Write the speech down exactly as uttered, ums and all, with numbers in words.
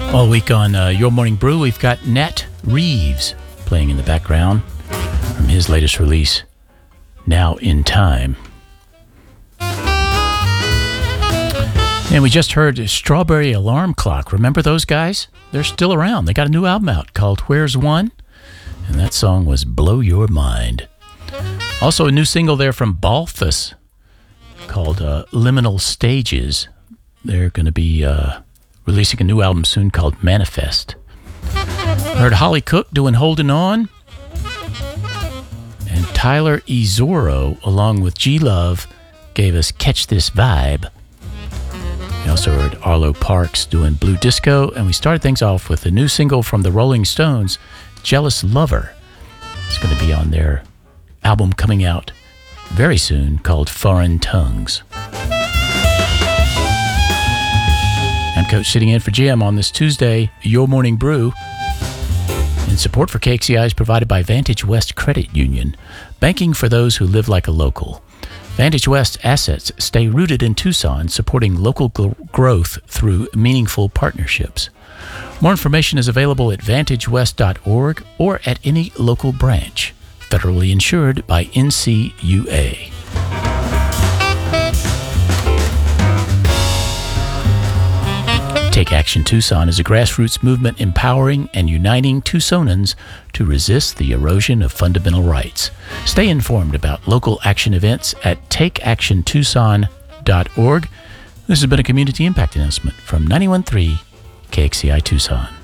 All week on uh, Your Morning Brew, we've got Nat Reeves playing in the background from his latest release, Now in Time. And we just heard Strawberry Alarm Clock. Remember those guys? They're still around. They got a new album out called Where's One? And that song was Blow Your Mind. Also a new single there from Balthus called uh, Liminal Stages. They're going to be uh, releasing a new album soon called Manifest. Heard Holly Cook doing Holding On. And Tyler Ezoro, along with G-Love, gave us Catch This Vibe. We also heard Arlo Parks doing Blue Disco. And we started things off with a new single from the Rolling Stones, Jealous Lover. It's going to be on their album coming out very soon called Foreign Tongues. I'm Coach sitting in for Jim on this Tuesday, Your Morning Brew. And support for K X C I is provided by Vantage West Credit Union, banking for those who live like a local. Vantage West assets stay rooted in Tucson, supporting local gl- growth through meaningful partnerships. More information is available at vantage west dot org or at any local branch. Federally insured by N C U A. Take Action Tucson is a grassroots movement empowering and uniting Tucsonans to resist the erosion of fundamental rights. Stay informed about local action events at take action tucson dot org. This has been a community impact announcement from ninety-one point three K X C I Tucson.